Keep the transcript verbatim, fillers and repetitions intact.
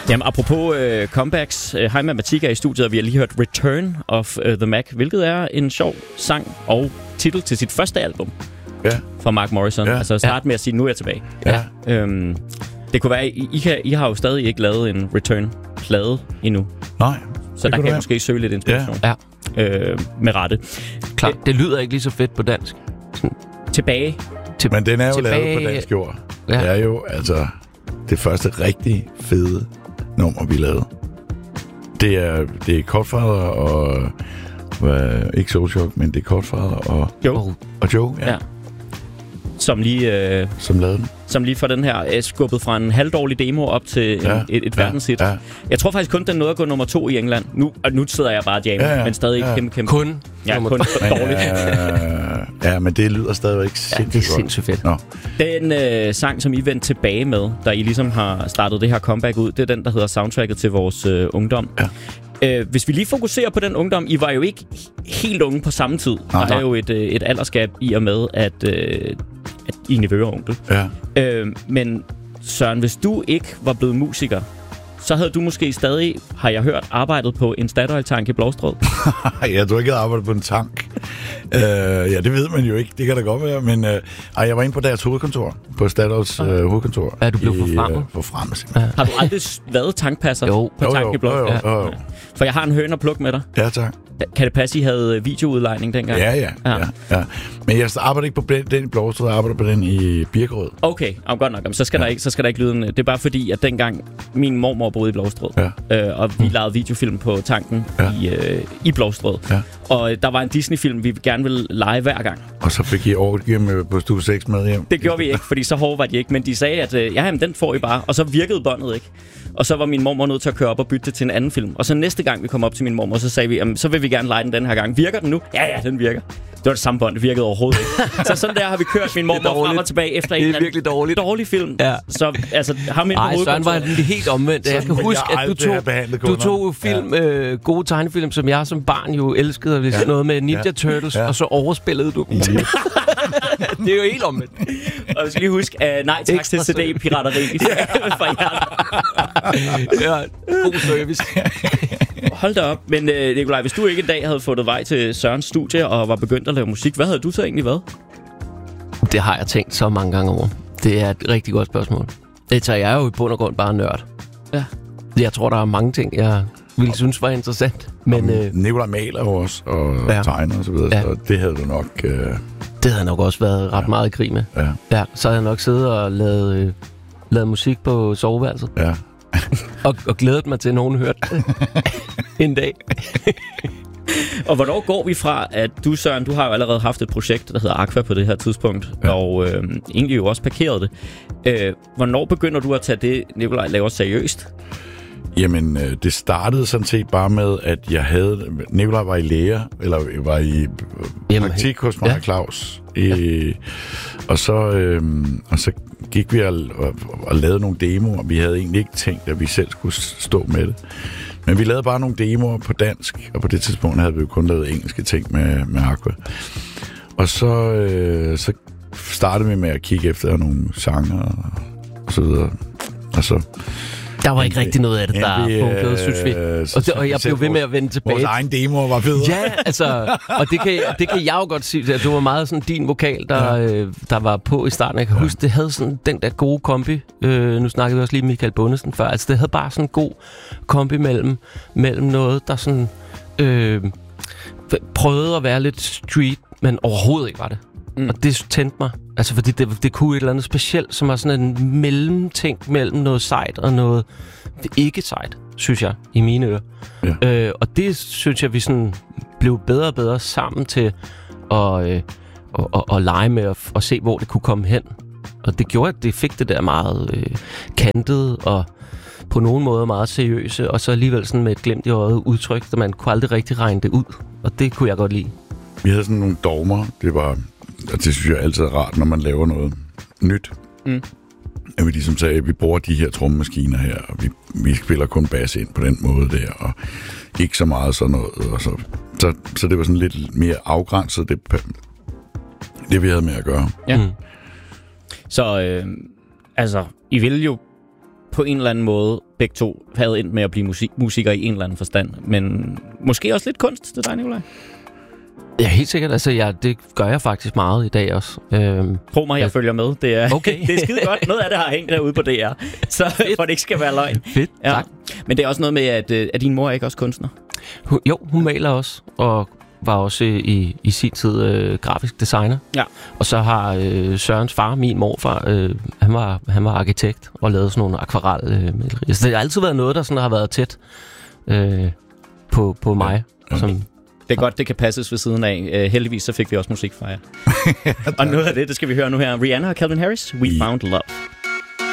Jamen, apropos uh, comebacks. Hej uh, Matematika i studiet, og vi har lige hørt Return of uh, the Mac, hvilket er en sjov sang og titel til sit første album. Ja. Fra Mark Morrison. Ja. Altså start ja. med at sige, nu er jeg tilbage. Ja. Øhm, det kunne være, I, I, kan, I har jo stadig ikke lavet en Return-plade endnu. Nej. Så der kan jeg måske søge lidt inspiration. Ja. Øh, med rette. Klart, det, det lyder ikke lige så fedt på dansk. Sådan, tilbage. Til, Men den er jo tilbage. lavet på dansk jord. Ja. Det er jo altså det første rigtig fede nummer, vi lavede. Det er, det er Kortfader og... Hvad, ikke Social, men det er Kortfader og Joe. Og Joe, ja. ja. Som lige... Øh, som lavede den. Som lige for den her øh, skubbet fra en halvdårlig demo op til ja. en, et, et ja. verdenshit. Ja. Jeg tror faktisk kun, den nåede at gå nummer to i England. Nu, og nu sidder jeg bare og jammer, ja, ja. men stadig ja. kæmpe, kæmpe. Kun? Ja, kun dårligt. Ja, ja, men det lyder stadigvæk sindssygt ja, det er sindssygt fedt. Nå. Den øh, sang, som I vendte tilbage med, da I ligesom har startet det her comeback ud, det er den, der hedder soundtracket til vores øh, ungdom. Ja. Øh, hvis vi lige fokuserer på den ungdom, I var jo ikke helt unge på samme tid. Nej, der er jo et, øh, et aldersgab i og med, at, øh, at I er nevøer og onkel. Ja. Øh, men Søren, hvis du ikke var blevet musiker, så havde du måske stadig, har jeg hørt, arbejdet på en Statoil-tank i Blovstrød. Jeg tror ikke, jeg arbejdede på en tank. uh, ja, det ved man jo ikke. Det kan da godt være. Men uh, ej, jeg var inde på deres hovedkontor. På Statoils uh, hovedkontor. Ja, du blev forfremmet? Uh, forfremmet, simpelthen. Ja. Har du aldrig været tankpasser jo. på tank jo, jo, i Blovstrød? Jo, jo, jo, jo. For jeg har en høne at plukke med dig. Ja, tak. Kan det passe, I havde videoudlejning dengang? Ja, ja. ja. ja, ja. Men jeg arbejder ikke på den i Blovstrød, jeg arbejder på den i Birkerød. Okay, oh, godt nok. Så skal, ja. der ikke, så skal der ikke lyde en... Det er bare fordi, at dengang min mormor boede i Blovstrød, ja. øh, og vi lavede videofilm på tanken ja. i, øh, i Blovstrød. Ja. Og der var en Disney-film, vi gerne ville lege hver gang. Og så fik I overgivet på Stue seks med hjem? Det gjorde vi ikke, fordi så hårde var de ikke. Men de sagde, at øh, ja, jamen, den får I bare. Og så virkede båndet ikke. Og så var min mormor nødt til at køre op og bytte det til en anden film. Og så næste gang vi kom op til min mormor, så sagde vi, jamen, så vil vi gerne lege den den her gang. Virker den nu? Ja, ja, den virker. Det var det samme bånd, det virkede overhovedet ikke. Så sådan der har vi kørt min mormor frem og tilbage efter en eller anden dårligt. dårlig film. Ja. Så altså, ham ind på hovedkontoret. Ej, Søren var helt omvendt. Jeg kan huske, at du tog, du tog film, ja. øh, gode tegnefilm, som jeg som barn jo elskede. Ja. Noget med Ninja ja. Turtles, ja. og så overspillede du dem. Ja. Det er jo helt omvendt. Og jeg skal lige huske, uh, nej tak til C D-pirateri. Ja, god service. Hold da op. Men uh, Nikolaj, hvis du ikke en dag havde fundet vej til Sørens studie og var begyndt at lave musik, hvad havde du så egentlig været? Det har jeg tænkt så mange gange over. Det er et rigtig godt spørgsmål. Det tager jeg jo i bund og grund bare nørd. Ja. Jeg tror, der er mange ting, jeg ville synes var interessant. Men øh, Nikolaj maler jo også, og ja. tegner og så videre, ja. så det havde du nok... Øh... Det havde nok også været ret ja. meget i krig med. Ja. Ja, så havde jeg nok siddet og lavet, øh, lavet musik på soveværelset. Ja. og, og glædet mig til, at nogen hørte det en dag. Og hvornår går vi fra, at du, Søren, du har jo allerede haft et projekt, der hedder Aqua på det her tidspunkt, ja. og øh, egentlig jo også parkeret det. Øh, hvornår begynder du at tage det, Nikolaj laver, seriøst? Jamen, øh, det startede sådan set bare med, at jeg havde... Nikolaj var i læger, eller var i Jamen, praktik hos mig, ja. Claus. I, ja. og, så, øh, og så gik vi og, og, og lavede nogle demoer. Vi havde egentlig ikke tænkt, at vi selv skulle stå med det. Men vi lavede bare nogle demoer på dansk, og på det tidspunkt havde vi jo kun lavet engelske ting med, med Aqua. Og så, øh, så startede vi med at kigge efter nogle sanger og, og så videre. Og så... Der var ikke rigtig noget af det, der ja, fungerede, synes vi. Og, det, og jeg blev ved med at vende tilbage. Vores egen demo var federe. Ja, altså, og det kan, det kan jeg jo godt sige, at det var meget sådan din vokal, der, ja. øh, der var på i starten. Jeg kan ja. huske, det havde sådan den der gode kombi. Øh, nu snakkede vi også lige Michael Bundesen før. Altså, det havde bare sådan en god kombi mellem, mellem noget, der sådan øh, prøvede at være lidt street, men overhovedet ikke var det. Mm. Og det tændte mig. Altså, fordi det, det kunne et eller andet specielt, som var sådan en mellemting mellem noget sejt og noget ikke sejt, synes jeg, i mine ører. Ja. Øh, og det synes jeg, vi sådan blev bedre og bedre sammen til at, øh, at, at, at lege med og, og se, hvor det kunne komme hen. Og det gjorde, at det fik det der meget øh, kantet og på nogen måde meget seriøse, og så alligevel sådan med et glimt i øjet udtryk, så man kunne aldrig rigtig regne det ud. Og det kunne jeg godt lide. Vi havde sådan nogle dogmer. Det var... Og det synes jeg altid er rart, når man laver noget nyt. Mm. At vi ligesom sagde, at vi bruger de her trommemaskiner her, og vi, vi spiller kun bass ind på den måde der, og ikke så meget sådan noget. Og så, så, så det var sådan lidt mere afgrænset, det, det vi havde med at gøre. Ja. Mm. Så øh, altså, I ville jo på en eller anden måde begge to havde endt med at blive musik- musikere i en eller anden forstand. Men måske også lidt kunst til dig, Nikolaj? Ja, helt sikkert. Altså, ja, det gør jeg faktisk meget i dag også. Øhm, Tro mig, jeg, jeg følger med. Det er, okay. det er skide godt. Noget af det har hængt derude på D R. Så for det ikke skal være løgn. Fedt, ja. tak. Men det er også noget med, at, at din mor er ikke også kunstner? Hun, jo, hun maler også, og var også i, i sin tid øh, grafisk designer. Ja. Og så har øh, Sørens far, min morfar, øh, han, var, han var arkitekt og lavede sådan nogle akvarelmalerier. Øh, så det har altid været noget, der sådan har været tæt øh, på, på mig. Ja. Som, det er godt, det kan passes ved siden af. Uh, heldigvis så fik vi også musik fra jer. Og noget af det, det skal vi høre nu her. Rihanna og Calvin Harris, We Found Love.